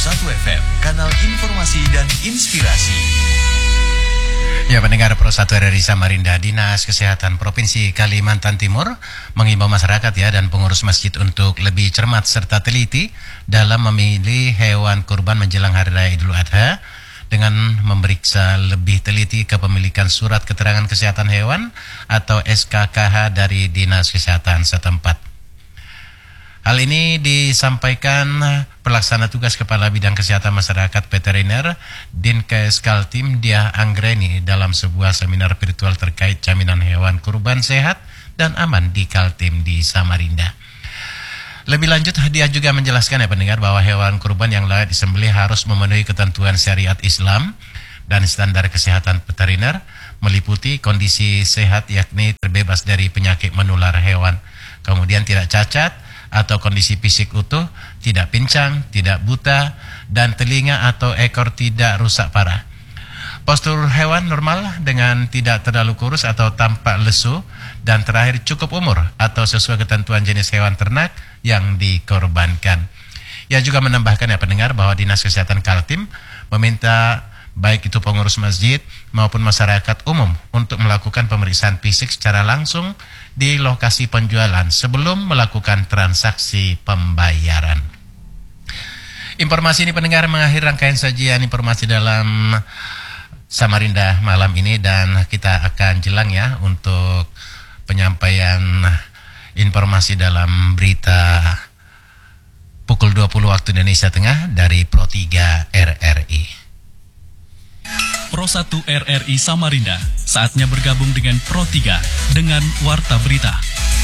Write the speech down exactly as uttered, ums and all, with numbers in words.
satu F M, kanal informasi dan inspirasi. Ya, pendengar Pro satu R R I Samarinda, Dinas Kesehatan Provinsi Kalimantan Timur mengimbau masyarakat ya dan pengurus masjid untuk lebih cermat serta teliti dalam memilih hewan kurban menjelang Hari Raya Idul Adha dengan memeriksa lebih teliti kepemilikan surat keterangan kesehatan hewan atau S K K H dari Dinas Kesehatan setempat. Hal ini disampaikan Pelaksana Tugas Kepala Bidang Kesehatan Masyarakat Veteriner Dinkes Kaltim Dia Anggreni dalam sebuah seminar virtual terkait jaminan hewan kurban sehat dan aman di Kaltim di Samarinda. Lebih lanjut, dia juga menjelaskan ya pendengar bahwa hewan kurban yang layak disembelih harus memenuhi ketentuan syariat Islam dan standar kesehatan veteriner meliputi kondisi sehat yakni terbebas dari penyakit menular hewan, kemudian tidak cacat atau kondisi fisik utuh, tidak pincang, tidak buta, dan telinga atau ekor tidak rusak parah. Postur hewan normal dengan tidak terlalu kurus atau tampak lesu, dan terakhir cukup umur atau sesuai ketentuan jenis hewan ternak yang dikorbankan. Ia juga menambahkan ya pendengar bahwa Dinas Kesehatan Kaltim meminta baik itu pengurus masjid maupun masyarakat umum untuk melakukan pemeriksaan fisik secara langsung di lokasi penjualan sebelum melakukan transaksi pembayaran. Informasi ini pendengar mengakhiri rangkaian sajian informasi dalam Samarinda malam ini, dan kita akan jelang ya untuk penyampaian informasi dalam berita pukul dua puluh waktu Indonesia Tengah dari Pro tiga R R I. Pro satu R R I Samarinda, saatnya bergabung dengan Pro tiga dengan Warta Berita.